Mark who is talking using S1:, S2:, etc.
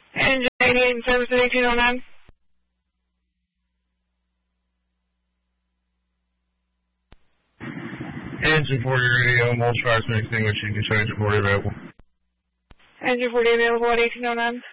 S1: Engine 88 in service at 1809.
S2: Engine 40 radio, mulch fires and extinguish. You can show engine 40 available.
S1: Engine 40 available at 1809.